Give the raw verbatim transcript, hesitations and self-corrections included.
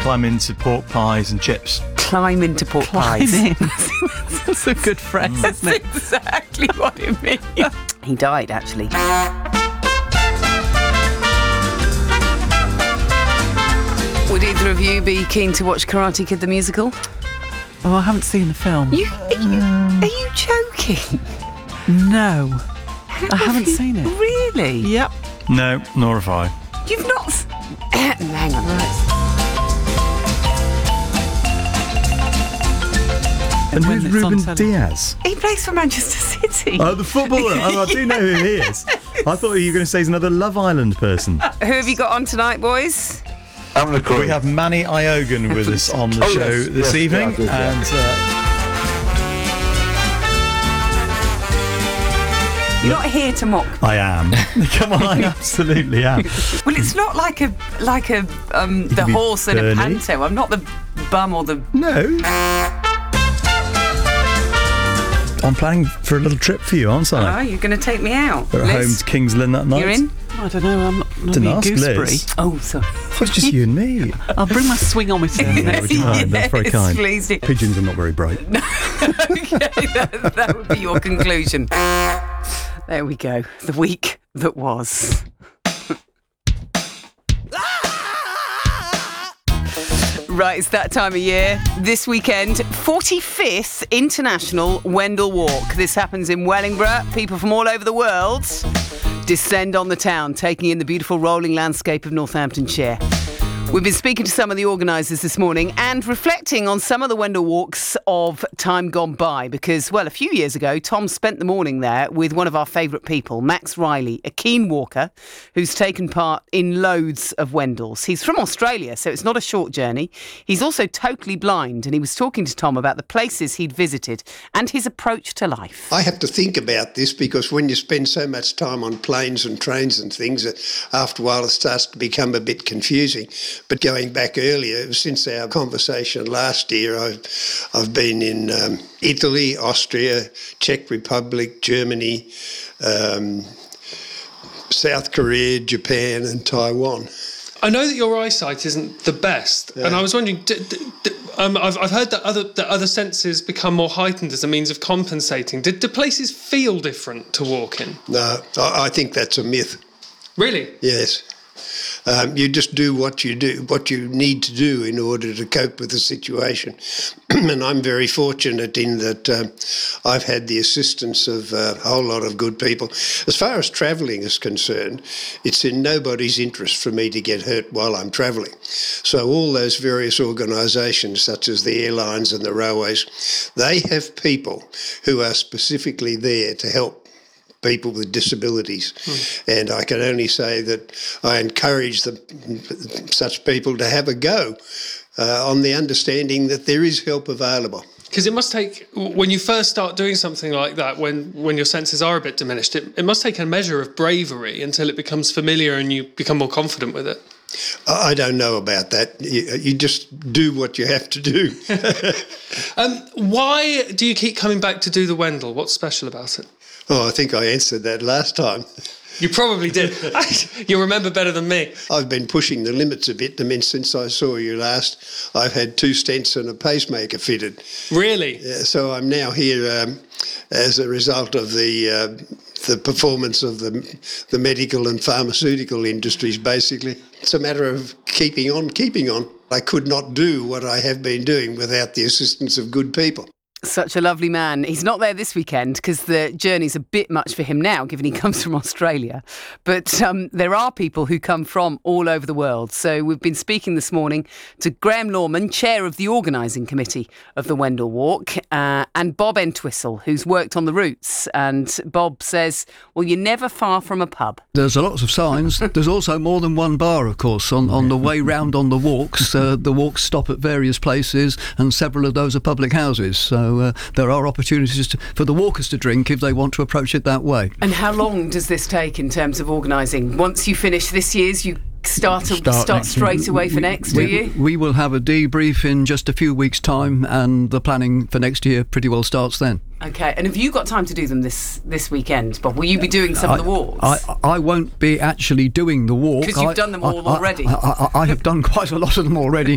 climb into pork pies and chips. Climb into pork pies. That's a good phrase, That's isn't it? exactly what it means. He died, actually. Would either of you be keen to watch Karate Kid the musical? Oh, I haven't seen the film. You, are, you, are you joking? No. How I haven't have you- seen it. Really? Yep. No, nor have I. You've not... s- Hang on. And When who's it's on Ruben telly. Diaz? He plays for Manchester City. Oh, the footballer. Oh, I do know who he is. I thought you were going to say he's another Love Island person. Who have you got on tonight, boys? I'm the We have Manny Iogan with us on the Oh, show yes, this yes, evening. yeah, I did, yeah. And uh, You're not here to mock. I am. Come on, I absolutely am. Well, it's not like a like a um, the could be horse in a Bernie. panto. I'm not the bum or the. No. I'm planning for a little trip for you, aren't Oh, I? you're going to take me out. We're at home Liz, to Kings Lynn that night. you're in? I don't know. I'm not Didn't not ask gooseberry. Liz. Oh, sorry. Oh, it's just you and me. I'll bring my swingometer. Yeah, would you mind? That's very Yes, kind. please do. Pigeons are not very bright. Okay, that, that would be your conclusion. There we go. The week that was. Right, it's that time of year. This weekend, forty-fifth International Wendell Walk. This happens in Wellingborough. People from all over the world descend on the town, taking in the beautiful rolling landscape of Northamptonshire. We've been speaking to some of the organisers this morning and reflecting on some of the Wendell Walks of time gone by because, well, a few years ago, Tom spent the morning there with one of our favourite people, Max Riley, a keen walker who's taken part in loads of Wendells. He's from Australia, so it's not a short journey. He's also totally blind, and he was talking to Tom about the places he'd visited and his approach to life. I have to think about this because when you spend so much time on planes and trains and things, uh, after a while it starts to become a bit confusing. But going back earlier, since our conversation last year, I've, I've been in um, Italy, Austria, Czech Republic, Germany, um, South Korea, Japan and Taiwan. I know that your eyesight isn't the best, Yeah. and I was wondering, d- d- d- um, I've, I've heard that other that other senses become more heightened as a means of compensating. Did do places feel different to walk in? No, I, I think that's a myth. Really? Yes. Um, you just do what you do, what you need to do in order to cope with the situation. And I'm very fortunate in that um, I've had the assistance of uh, a whole lot of good people. As far as travelling is concerned, it's in nobody's interest for me to get hurt while I'm travelling. So all those various organisations, such as the airlines and the railways, they have people who are specifically there to help people with disabilities. Mm. And I can only say that I encourage the, such people to have a go uh, on the understanding that there is help available. Because it must take, when you first start doing something like that, when, when your senses are a bit diminished, it, it must take a measure of bravery until it becomes familiar and you become more confident with it. I don't know about that. You, you just do what you have to do. um, why do you keep coming back to do the Wendell? What's special about it? Oh, I think I answered that last time. You probably did. You remember better than me. I've been pushing the limits a bit. I mean, since I saw you last, I've had two stents and a pacemaker fitted. Really? Yeah, so I'm now here um, as a result of the uh, the performance of the the medical and pharmaceutical industries, basically. It's a matter of keeping on, keeping on. I could not do what I have been doing without the assistance of good people. Such a lovely man. He's not there this weekend because the journey's a bit much for him now, given he comes from Australia. But um, there are people who come from all over the world. So we've been speaking this morning to Graham Lorman, chair of the organising committee of the Wendell Walk, uh, and Bob Entwistle, who's worked on the routes. And Bob says, well, you're never far from a pub. There's a lots of signs. There's also more than one bar, of course, on, on the way round on the walks. Uh, the walks stop at various places, and several of those are public houses. So uh, there are opportunities to, for the walkers to drink if they want to approach it that way. And how long does this take in terms of organising? Once you finish this year's, you start to, Start start next straight year. away for next, do we, you? We will have a debrief in just a few weeks' time, and the planning for next year pretty well starts then. Okay, and have you got time to do them this this weekend, Bob? Will you be doing some I, of the walks? I, I won't be actually doing the walk. Because you've I, done them all I, already. I, I, I have done quite a lot of them already,